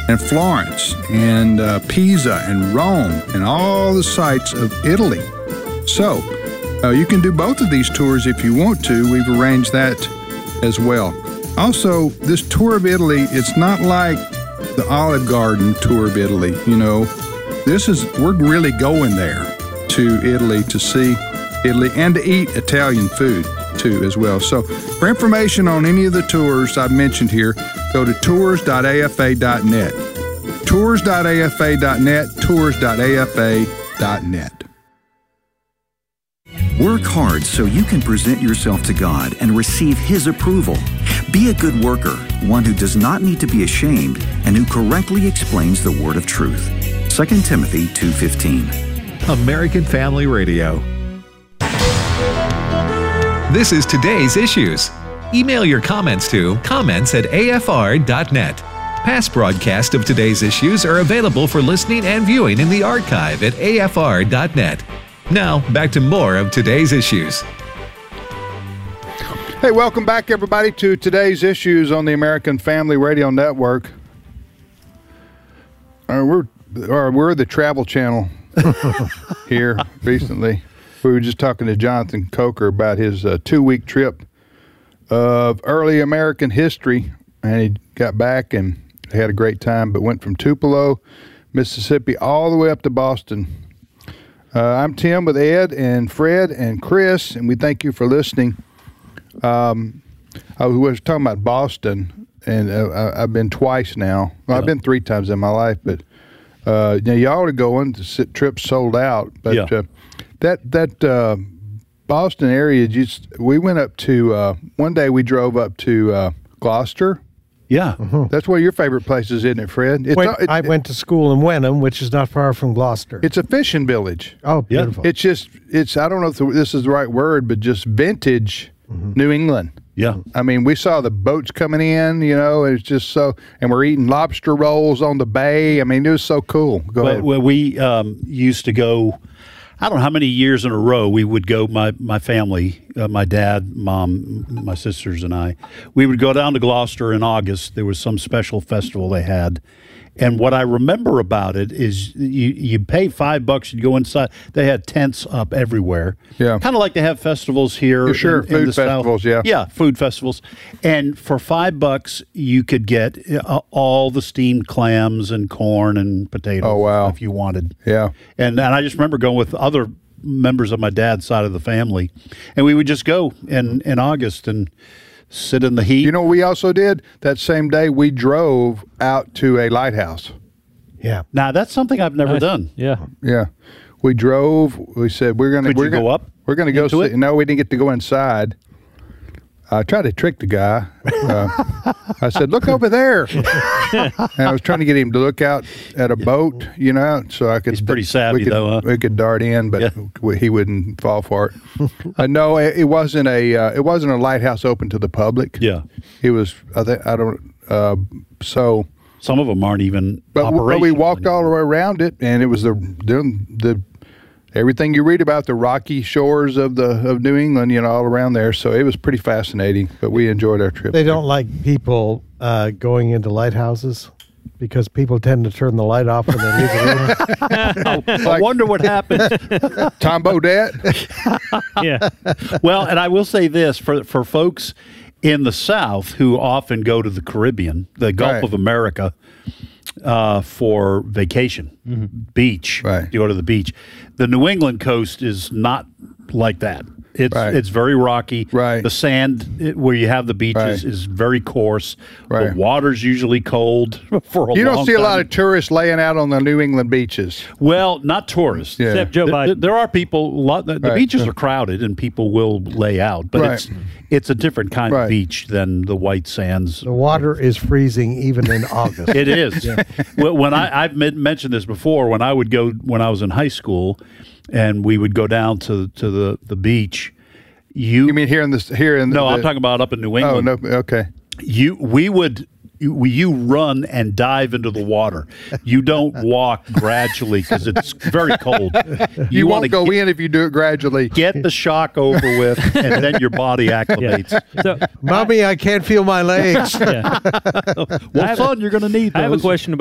and Florence and Pisa and Rome and all the sites of Italy. So you can do both of these tours if you want to. We've arranged that as well. Also, this tour of Italy, it's not like the Olive Garden tour of Italy. We're really going there to Italy to see Italy and to eat Italian food too as well. So for information on any of the tours I've mentioned here, go to tours.afa.net. Tours.afa.net, tours.afa.net. Work hard so you can present yourself to God and receive His approval. Be a good worker, one who does not need to be ashamed and who correctly explains the word of truth. 2 Timothy 2:15. American Family Radio. This is Today's Issues. Email your comments to comments@afr.net. Past broadcasts of Today's Issues are available for listening and viewing in the archive at afr.net. Now, back to more of Today's Issues. Hey, welcome back, everybody, to Today's Issues on the American Family Radio Network. We're the Travel Channel here recently. We were just talking to Jonathan Coker about his 2-week trip of early American history, and he got back and had a great time, but went from Tupelo, Mississippi, all the way up to Boston. I'm Tim with Ed and Fred and Chris, and we thank you for listening. I was talking about Boston, and I've been twice now. Well, I've been 3 times in my life, but y'all are going. The trip's sold out. But that Boston area, we went up to, one day we drove up to Gloucester. Yeah. Mm-hmm. That's one of your favorite places, isn't it, Fred? I went to school in Wenham, which is not far from Gloucester. It's a fishing village. Oh, beautiful. It's I don't know if this is the right word, but just vintage New England. Yeah. I mean, we saw the boats coming in, it's just so, and we're eating lobster rolls on the bay. I mean, it was so cool. Go ahead. Well, we used to go, I don't know how many years in a row we would go, my family, my dad, mom, my sisters, and I, we would go down to Gloucester in August. There was some special festival they had. And what I remember about it is you pay $5 to go inside. They had tents up everywhere. Yeah. Kind of like they have festivals here. Food the festivals, South. Yeah, food festivals. And for $5, you could get all the steamed clams and corn and potatoes. Oh, wow. If you wanted. Yeah. And I just remember going with other members of my dad's side of the family. And we would just go in August and sit in the heat. You know what we also did? That same day, we drove out to a lighthouse. Yeah. Now, that's something I've never done. Yeah. Yeah. We drove. We said, we're going to go up. We're going to go into see. No, we didn't get to go inside. I tried to trick the guy. I said, look over there. And I was trying to get him to look out at a boat, so I could. He's pretty savvy, though, huh? We could dart in, but he wouldn't fall for it. No, it wasn't a lighthouse open to the public. Yeah. It was, so. Some of them aren't even operational. But we walked all the way around it, and it was the everything you read about the rocky shores of New England, all around there. So it was pretty fascinating, but we enjoyed our trip. They don't like people going into lighthouses because people tend to turn the light off when they leave the room. I wonder what happened. Tom Bodette. Yeah. Well, and I will say this, for folks in the South who often go to the Caribbean, the Gulf of America, for vacation, beach. Right. You go to the beach. The New England coast is not like that. It's very rocky. Right. The sand where you have the beaches is very coarse. Right. The water's usually cold for a long time. You don't see a lot of tourists laying out on the New England beaches. Well, not tourists. Yeah. Except Joe Biden. There are people. The beaches are crowded, and people will lay out. But it's a different kind of beach than the white sands. The water is freezing even in August. It is. When I've mentioned this before, when I would go when I was in high school, and we would go down to the beach. You mean here in No, I'm talking about up in New England. Oh no, okay. You run and dive into the water. You don't walk gradually because it's very cold. You won't go in if you do it gradually. Get the shock over with, and then your body acclimates. Yeah. So, Mommy, I can't feel my legs. Yeah. Well, son, you're going to need those. I have a question